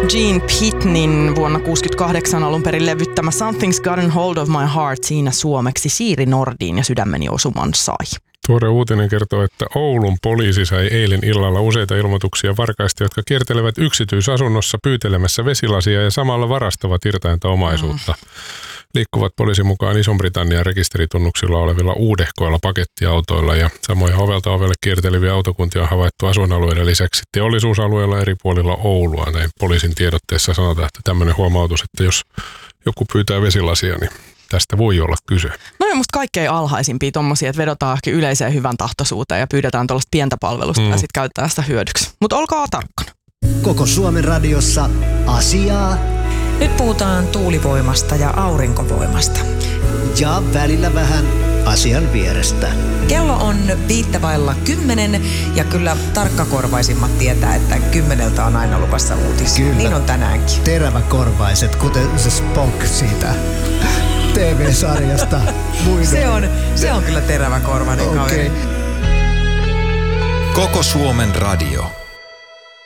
Gene Pitneyn vuonna 1968 alun perin levyttämä Something's Gotten Hold of My Heart, siinä suomeksi Siiri Nordin ja Sydämeni osuman sai. Tuore uutinen kertoo, että Oulun poliisi sai eilen illalla useita ilmoituksia varkaista, jotka kiertelevät yksityisasunnossa pyytelemässä vesilasia ja samalla varastavat irtainta omaisuutta. Liikkuvat poliisin mukaan Ison-Britannian rekisteritunnuksilla olevilla uudehkoilla pakettiautoilla ja samoja ovelta ovelle kierteleviä autokuntia on havaittu asuinalueiden lisäksi teollisuusalueilla eri puolilla Oulua. Näin poliisin tiedotteessa sanotaan, että tämmöinen huomautus, että jos joku pyytää vesilasia, niin tästä voi olla kyse. No ja musta kaikkein alhaisimpia tommosia, että vedotaan ehkä yleiseen hyvän tahtoisuuteen ja pyydetään tuollaista pientä palvelusta ja sitten käytetään sitä hyödyksi. Mutta olkaa tarkkana. Koko Suomen radiossa asiaa. Nyt puhutaan tuulivoimasta ja aurinkovoimasta. Ja välillä vähän asian vierestä. Kello on 9:05 ja kyllä tarkkakorvaisimmat tietää, että 10 on aina luvassa uutisia. Kyllä. Niin on tänäänkin. Teräväkorvaiset, kuten se Spock siitä TV-sarjasta. Se on kyllä teräväkorvainen kaveri. Koko Suomen radio.